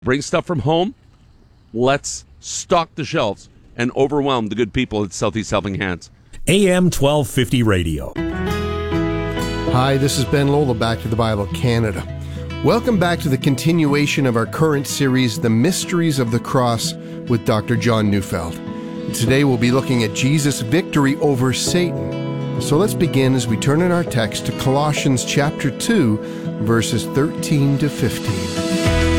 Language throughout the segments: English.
Bring stuff from home. Let's stock the shelves and overwhelm the good people at Southeast Helping Hands. AM 1250 Radio. Hi, this is Ben Lola, Back to the Bible Canada. Welcome back to the continuation of our current series, The Mysteries of the Cross, with Dr. John Neufeld. Today we'll be looking at Jesus' victory over Satan. So let's begin as we turn in our text to Colossians chapter 2, verses 13 to 15.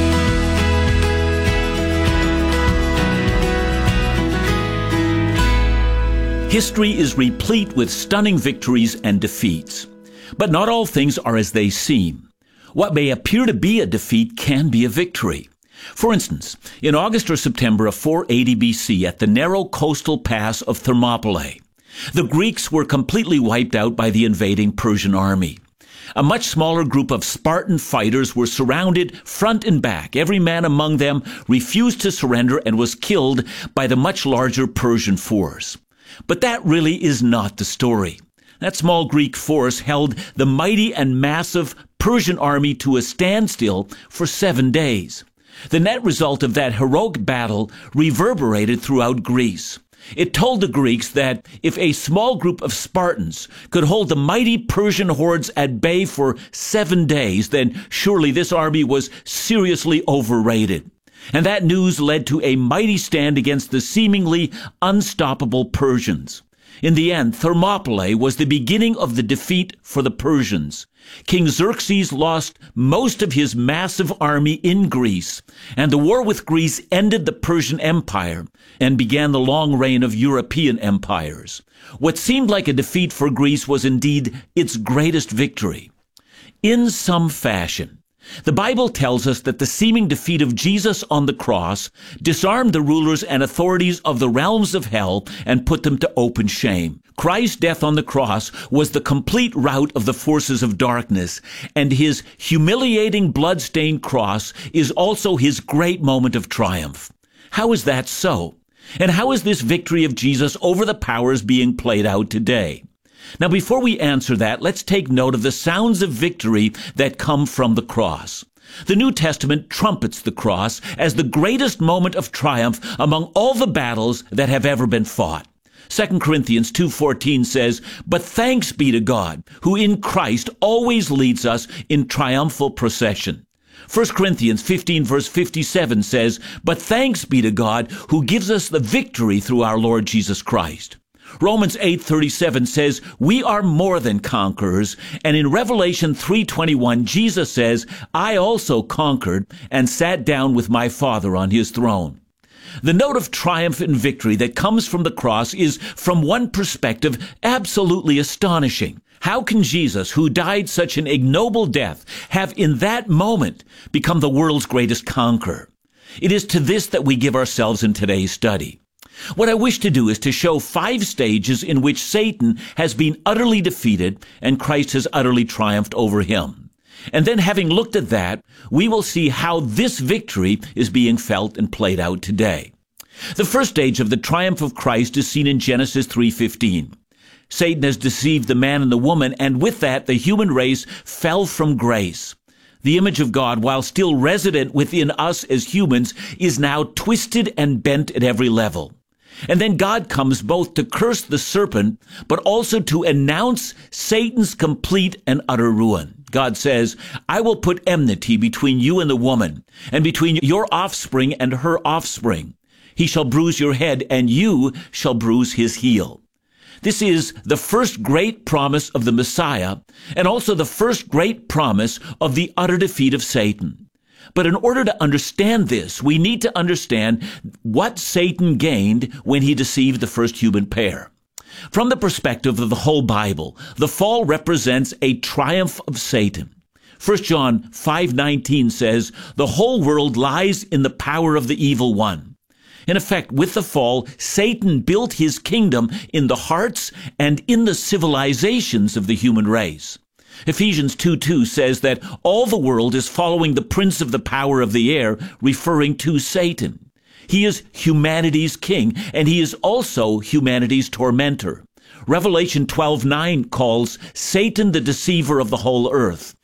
History is replete with stunning victories and defeats. But not all things are as they seem. What may appear to be a defeat can be a victory. For instance, in August or September of 480 BC at the narrow coastal pass of Thermopylae, the Greeks were completely wiped out by the invading Persian army. A much smaller group of Spartan fighters were surrounded front and back. Every man among them refused to surrender and was killed by the much larger Persian force. But that really is not the story. That small Greek force held the mighty and massive Persian army to a standstill for 7 days. The net result of that heroic battle reverberated throughout Greece. It told the Greeks that if a small group of Spartans could hold the mighty Persian hordes at bay for 7 days, then surely this army was seriously overrated. And that news led to a mighty stand against the seemingly unstoppable Persians. In the end, Thermopylae was the beginning of the defeat for the Persians. King Xerxes lost most of his massive army in Greece, and the war with Greece ended the Persian Empire and began the long reign of European empires. What seemed like a defeat for Greece was indeed its greatest victory. In some fashion, the Bible tells us that the seeming defeat of Jesus on the cross disarmed the rulers and authorities of the realms of hell and put them to open shame. Christ's death on the cross was the complete rout of the forces of darkness, and his humiliating blood-stained cross is also his great moment of triumph. How is that so? And how is this victory of Jesus over the powers being played out today? Now, before we answer that, let's take note of the sounds of victory that come from the cross. The New Testament trumpets the cross as the greatest moment of triumph among all the battles that have ever been fought. 2 Corinthians 2:14 says, "But thanks be to God, who in Christ always leads us in triumphal procession." 1 Corinthians 15 verse 57 says, "But thanks be to God, who gives us the victory through our Lord Jesus Christ." Romans 8:37 says, "We are more than conquerors." And in Revelation 3:21, Jesus says, "I also conquered and sat down with my Father on his throne." The note of triumph and victory that comes from the cross is, from one perspective, absolutely astonishing. How can Jesus, who died such an ignoble death, have in that moment become the world's greatest conqueror? It is to this that we give ourselves in today's study. What I wish to do is to show 5 stages in which Satan has been utterly defeated and Christ has utterly triumphed over him. And then, having looked at that, we will see how this victory is being felt and played out today. The first stage of the triumph of Christ is seen in Genesis 3:15. Satan has deceived the man and the woman, and with that, the human race fell from grace. The image of God, while still resident within us as humans, is now twisted and bent at every level. And then God comes both to curse the serpent, but also to announce Satan's complete and utter ruin. God says, "I will put enmity between you and the woman, and between your offspring and her offspring. He shall bruise your head, and you shall bruise his heel." This is the first great promise of the Messiah, and also the first great promise of the utter defeat of Satan. But in order to understand this, we need to understand what Satan gained when he deceived the first human pair. From the perspective of the whole Bible, the fall represents a triumph of Satan. 1 John 5:19 says, "The whole world lies in the power of the evil one." In effect, with the fall, Satan built his kingdom in the hearts and in the civilizations of the human race. Ephesians 2:2 says that all the world is following the prince of the power of the air, referring to Satan. He is humanity's king, and he is also humanity's tormentor. Revelation 12:9 calls Satan the deceiver of the whole earth.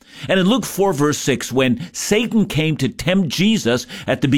And in Luke 4, verse 6, when Satan came to tempt Jesus at the